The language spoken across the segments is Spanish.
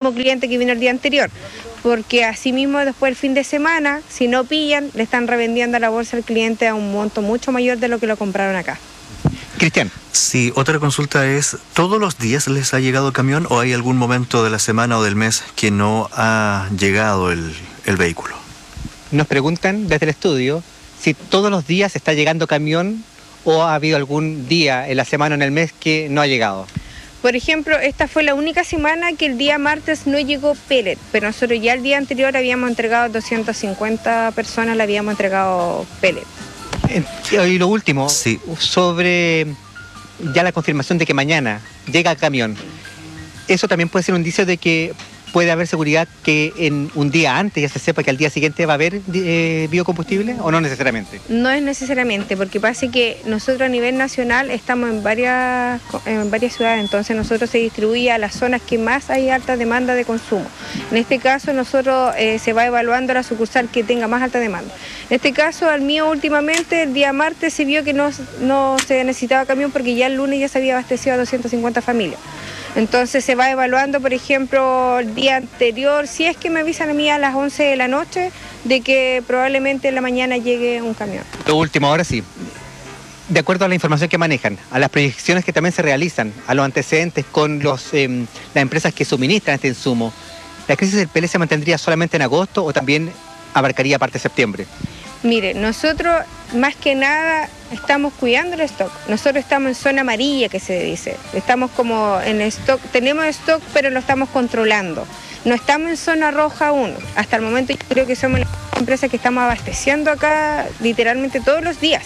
mismo cliente que vino el día anterior, porque asimismo después del fin de semana, si no pillan, le están revendiendo a la bolsa al cliente a un monto mucho mayor de lo que lo compraron acá. Cristian. Sí, otra consulta es, ¿todos los días les ha llegado camión o hay algún momento de la semana o del mes que no ha llegado el vehículo? Nos preguntan desde el estudio si todos los días está llegando camión o ha habido algún día en la semana o en el mes que no ha llegado. Por ejemplo, esta fue la única semana que el día martes no llegó pellet, pero nosotros ya el día anterior habíamos entregado 250 personas, le habíamos entregado pellet. Y lo último, sí, sobre ya la confirmación de que mañana llega el camión, ¿eso también puede ser un indicio de que puede haber seguridad que en un día antes ya se sepa que al día siguiente va a haber biocombustible o no necesariamente? No es necesariamente, porque pasa que nosotros a nivel nacional estamos en varias ciudades, entonces nosotros se distribuye a las zonas que más hay alta demanda de consumo. En este caso nosotros se va evaluando la sucursal que tenga más alta demanda. En este caso al mío últimamente el día martes se vio que no se necesitaba camión porque ya el lunes ya se había abastecido a 250 familias. Entonces se va evaluando, por ejemplo, el día anterior, si es que me avisan a mí a las 11 de la noche, de que probablemente en la mañana llegue un camión. Lo último, ahora sí. De acuerdo a la información que manejan, a las proyecciones que también se realizan, a los antecedentes con las empresas que suministran este insumo, ¿la crisis del pellet se mantendría solamente en agosto o también abarcaría parte de septiembre? Mire, nosotros más que nada estamos cuidando el stock. Nosotros estamos en zona amarilla, que se dice. Estamos como en stock, tenemos stock, pero lo estamos controlando. No estamos en zona roja aún. Hasta el momento yo creo que somos la empresa que estamos abasteciendo acá literalmente todos los días.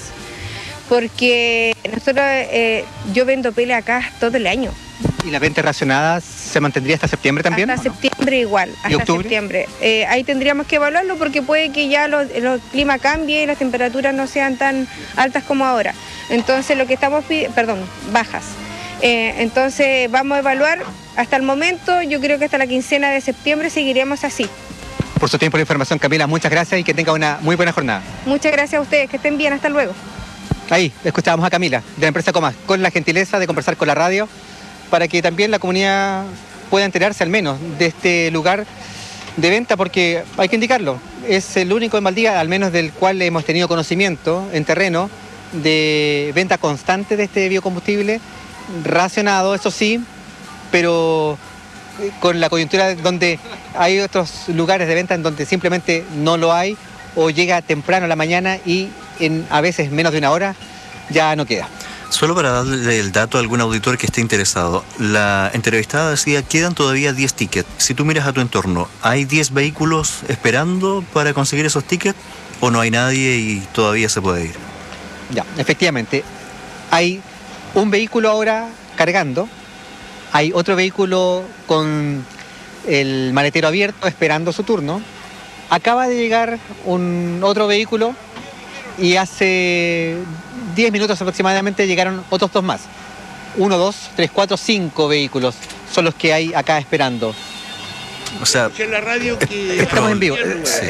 Porque nosotros, yo vendo pellet acá todo el año. ¿Y la venta racionada se mantendría hasta septiembre también? Hasta septiembre igual, hasta septiembre. Ahí tendríamos que evaluarlo porque puede que ya el clima cambie y las temperaturas no sean tan altas como ahora. Entonces lo que estamos pidiendo, bajas. Entonces vamos a evaluar. Hasta el momento, yo creo que hasta la quincena de septiembre seguiremos así. Por su tiempo y información, Camila, muchas gracias y que tenga una muy buena jornada. Muchas gracias a ustedes, que estén bien, hasta luego. Ahí, escuchábamos a Camila, de la empresa Comas, con la gentileza de conversar con la radio, para que también la comunidad pueda enterarse al menos de este lugar de venta, porque hay que indicarlo, es el único en Valdivia, al menos del cual hemos tenido conocimiento en terreno, de venta constante de este biocombustible, racionado, eso sí, pero con la coyuntura donde hay otros lugares de venta en donde simplemente no lo hay, o llega temprano a la mañana y a veces menos de una hora ya no queda. Solo para darle el dato a algún auditor que esté interesado, la entrevistada decía, quedan todavía 10 tickets. Si tú miras a tu entorno, ¿hay 10 vehículos esperando para conseguir esos tickets o no hay nadie y todavía se puede ir? Ya, efectivamente. Hay un vehículo ahora cargando, hay otro vehículo con el maletero abierto esperando su turno. Acaba de llegar otro vehículo y hace 10 minutos aproximadamente llegaron otros dos más. 1, 2, 3, 4, 5 vehículos son los que hay acá esperando. O sea, en la radio que estamos en vivo.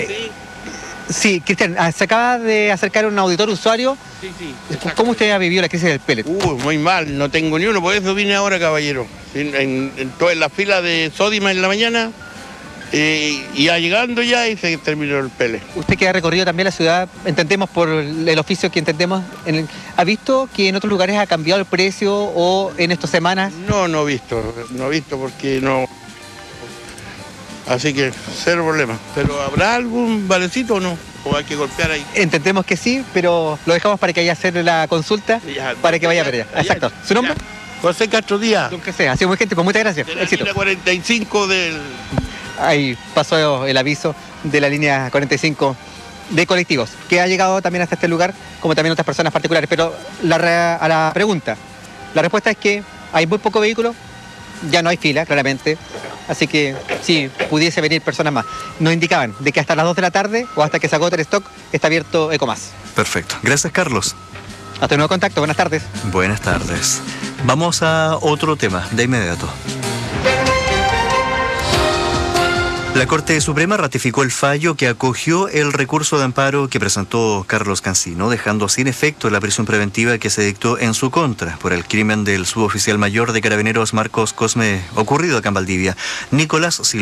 Sí, Cristian, se acaba de acercar un auditor usuario. Sí. ¿Cómo usted ha vivido la crisis del pellet? Muy mal, no tengo ni uno, por eso vine ahora, caballero. En la fila de Sodima en la mañana, y ya llegando ya y se terminó el pellet. Usted que ha recorrido también la ciudad, entendemos por el oficio que entendemos, ¿ha visto que en otros lugares ha cambiado el precio o en estas semanas? No he visto porque no. Así que cero problema. ¿Pero habrá algún valecito o no? ¿O hay que golpear ahí? Entendemos que sí, pero lo dejamos para que vaya a hacer la consulta, para que vaya a ver allá. Exacto. ¿Su nombre? José Castro Díaz. Lo que sea. Ha sido muy gente, pues muchas gracias. De la Éxito. línea 45 del... Ahí pasó el aviso de la línea 45 de colectivos, que ha llegado también hasta este lugar, como también otras personas particulares. Pero a la pregunta, la respuesta es que hay muy poco vehículo, ya no hay fila, claramente. Así que sí, pudiese venir personas más. Nos indicaban de que hasta las 2 de la tarde o hasta que se agote el stock está abierto Ecomas. Perfecto. Gracias, Carlos. Hasta un nuevo contacto. Buenas tardes. Buenas tardes. Vamos a otro tema de inmediato. La Corte Suprema ratificó el fallo que acogió el recurso de amparo que presentó Carlos Cancino, dejando sin efecto la prisión preventiva que se dictó en su contra por el crimen del suboficial mayor de Carabineros Marcos Cosme ocurrido acá en Valdivia, Nicolás Silva.